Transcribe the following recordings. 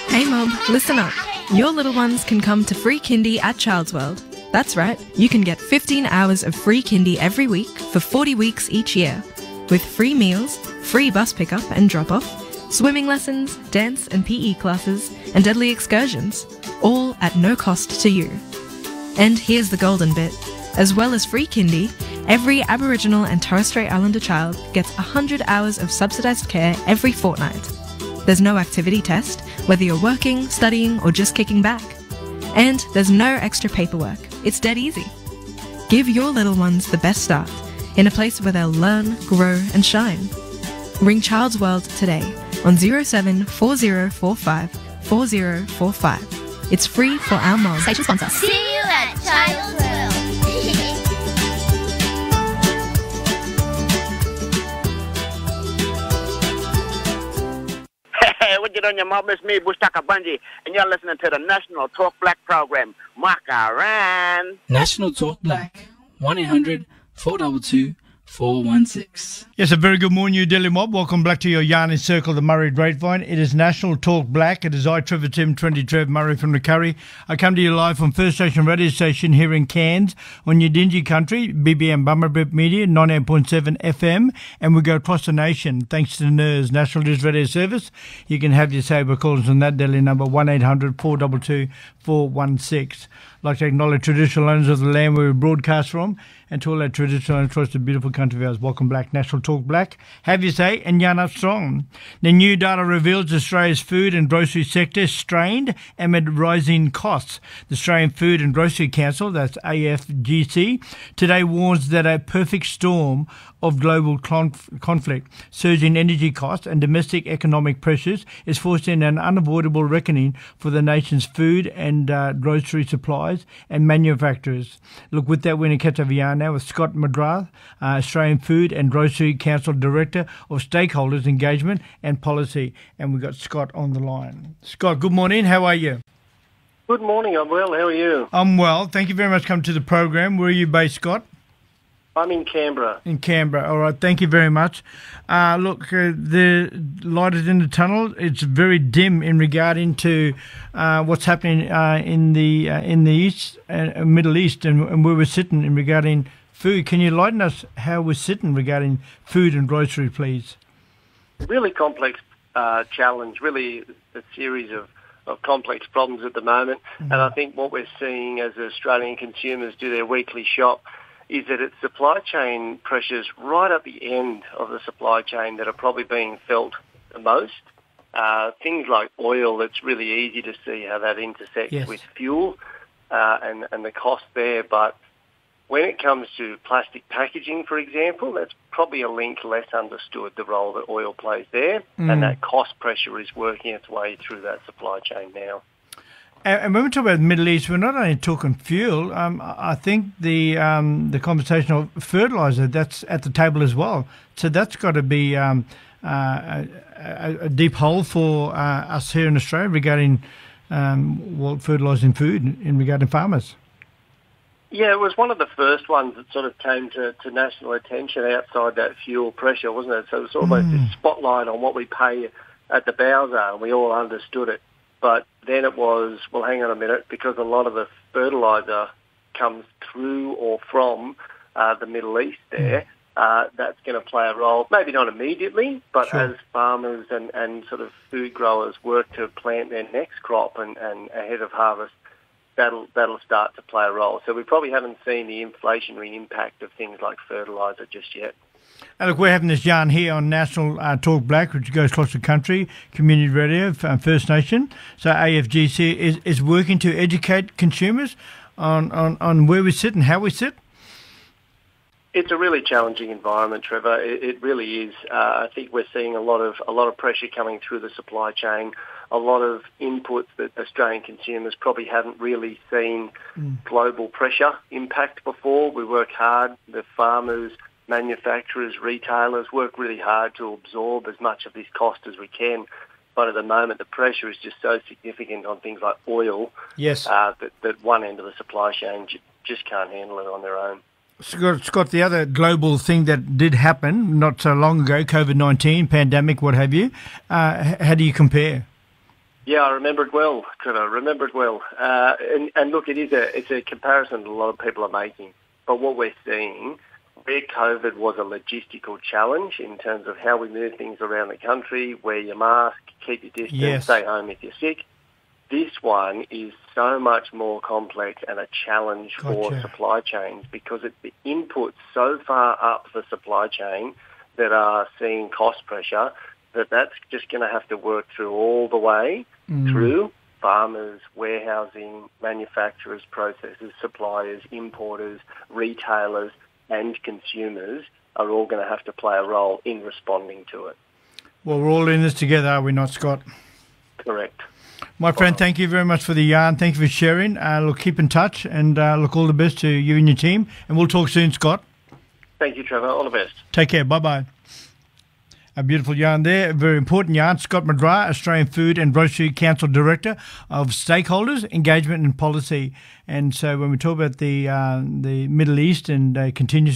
Hey Mob, listen up. Your little ones can come to Free Kindy at Child's World. That's right, you can get 15 hours of free kindy every week for 40 weeks each year. With free meals, free bus pickup and drop-off, swimming lessons, dance and PE classes, and deadly excursions. All at no cost to you. And here's the golden bit. As well as free kindy, every Aboriginal and Torres Strait Islander child gets 100 hours of subsidised care every fortnight. There's no activity test, whether you're working, studying, or just kicking back. And there's no extra paperwork. It's dead easy. Give your little ones the best start in a place where they'll learn, grow, and shine. Ring Child's World today on 07 4045 4045. It's free for our mob. Station sponsor. See you at Child's World. What you doing, your mom? It's me, Bustaka Bunji, and you're listening to the National Talk Black program. Makaran. National Talk Black, 1-800-422-416. Yes, a very good morning, New Delhi mob. Welcome back to your Yarn Circle, the Murray Grapevine. It is National Talk Black. It is I, Trevor Tim, 20 Trev Murray from the Curry. I come to you live from First Station Radio Station here in Cairns on your Dingy Country, BBM Bummerbip Media, 98.7 FM, and we go across the nation thanks to the NERS, National News Radio Service. You can have your saber calls on that Delhi number, 1-800-422-416. I'd like to acknowledge traditional owners of the land where we broadcast from, and to all our traditional owners across the beautiful country of ours. Welcome back, National Talk Black. Have your say and yarn up strong. The new data reveals Australia's food and grocery sector strained amid rising costs. The Australian Food and Grocery Council, that's AFGC, today warns that a perfect storm of global conflict, surging energy costs and domestic economic pressures is forcing an unavoidable reckoning for the nation's food and grocery suppliers and manufacturers. Look, with that, we're going to catch up yarn now with Scott McGrath, Australian Food and Grocery Council Director of Stakeholders Engagement and Policy. And we've got Scott on the line. Scott, good morning. How are you? Good morning. I'm well. How are you? I'm well. Thank you very much for coming to the program. Where are you based, Scott? I'm in Canberra. In Canberra. All right. Thank you very much. The light is in the tunnel. It's very dim in regarding to what's happening in the East, Middle East, and where we're sitting in regarding food. Can you enlighten us how we're sitting regarding food and grocery, please? Really complex challenge. Really a series of complex problems at the moment. Mm-hmm. And I think what we're seeing as Australian consumers do their weekly shop is that it's supply chain pressures right at the end of the supply chain that are probably being felt the most. Things like oil, it's really easy to see how that intersects with fuel and the cost there. But when it comes to plastic packaging, for example, that's probably a link less understood, the role that oil plays there. And that cost pressure is working its way through that supply chain now. And when we talk about the Middle East, we're not only talking fuel. I think the conversation of fertiliser, that's at the table as well. So that's got to be a deep hole for us here in Australia regarding fertilising food in regarding farmers. Yeah, it was one of the first ones that sort of came to national attention outside that fuel pressure, wasn't it? So it was almost this spotlight on what we pay at the Bowser, and we all understood it. But then it was, well, hang on a minute, because a lot of the fertiliser comes through or from the Middle East there, that's going to play a role, maybe not immediately, but as farmers and sort of food growers work to plant their next crop and ahead of harvest, that'll start to play a role. So we probably haven't seen the inflationary impact of things like fertiliser just yet. Look, we're having this yarn here on National Talk Black, which goes across the country, community radio, First Nation. So AFGC is working to educate consumers on where we sit and how we sit. It's a really challenging environment, Trevor. It really is. I think we're seeing a lot of pressure coming through the supply chain, a lot of inputs that Australian consumers probably haven't really seen global pressure impact before. We work hard, the farmers, manufacturers, retailers work really hard to absorb as much of this cost as we can. But at the moment, the pressure is just so significant on things like oil that one end of the supply chain just can't handle it on their own. Scott, the other global thing that did happen not so long ago, COVID-19, pandemic, what have you, how do you compare? Yeah, I remember it well, Trevor. I remember it well. And look, it's a comparison that a lot of people are making. But what we're seeing, where COVID was a logistical challenge in terms of how we move things around the country, wear your mask, keep your distance, Yes. stay home if you're sick. This one is so much more complex and a challenge for Gotcha. supply chains because it's the inputs so far up the supply chain that are seeing cost pressure that's just going to have to work through all the way through farmers, warehousing, manufacturers, processors, suppliers, importers, retailers and consumers are all going to have to play a role in responding to it. Well, we're all in this together, are we not, Scott? Correct. My friend, thank you very much for the yarn. Thank you for sharing. Look, keep in touch and look, all the best to you and your team. And we'll talk soon, Scott. Thank you, Trevor. All the best. Take care. Bye-bye. A beautiful yarn there, a very important yarn. Scott McGrath, Australian Food and Grocery Council Director of Stakeholders, Engagement and Policy. And so when we talk about the Middle East and the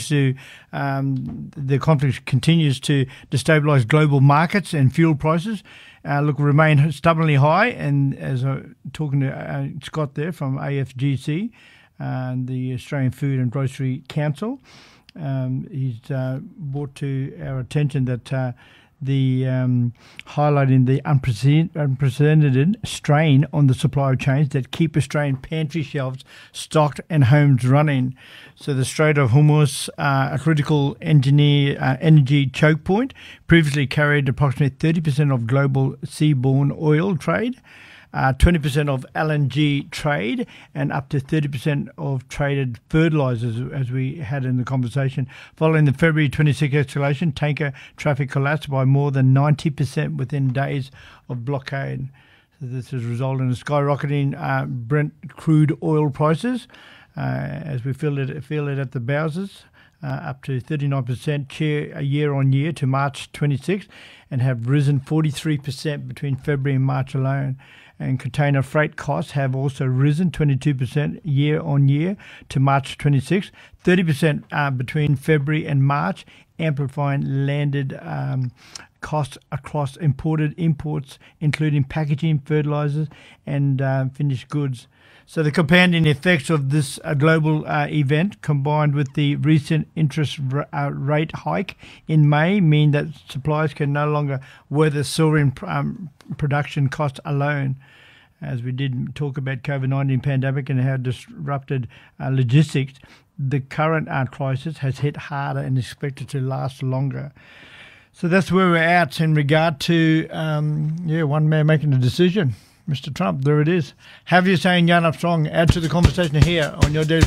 conflict continues to destabilise global markets and fuel prices, remain stubbornly high. And as I'm talking to Scott there from AFGC, the Australian Food and Grocery Council, he's brought to our attention that highlighting the unprecedented strain on the supply chains that keep Australian pantry shelves stocked and homes running. So the Strait of Hormuz, a critical energy choke point, previously carried approximately 30% of global seaborne oil trade, 20% of LNG trade, and up to 30% of traded fertilisers, as we had in the conversation. Following the February 26 escalation, tanker traffic collapsed by more than 90% within days of blockade. So this has resulted in skyrocketing Brent crude oil prices, as we feel it at the bowsers, up to 39% year on year to March 26, and have risen 43% between February and March alone. And container freight costs have also risen 22% year on year to March 26, 30% between February and March, amplifying landed costs across imports, including packaging, fertilisers and finished goods. So the compounding effects of this global event, combined with the recent interest rate hike in May, mean that suppliers can no longer weather soaring production costs alone. As we did talk about COVID-19 pandemic and how it disrupted logistics, the current crisis has hit harder and is expected to last longer. So that's where we're at in regard to one man making a decision. Mr. Trump, there it is. Have your say in Yarn Up Strong. Add to the conversation here on your daily